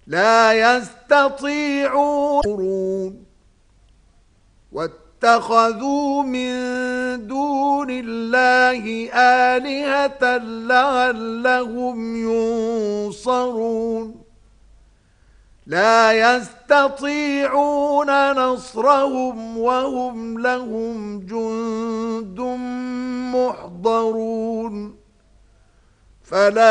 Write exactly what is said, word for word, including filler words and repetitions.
لا يستطيعون واتخذوا من دون الله آلهة لعلهم ينصرون لا يستطيعون نصرهم وهم لهم جند محضرون فلا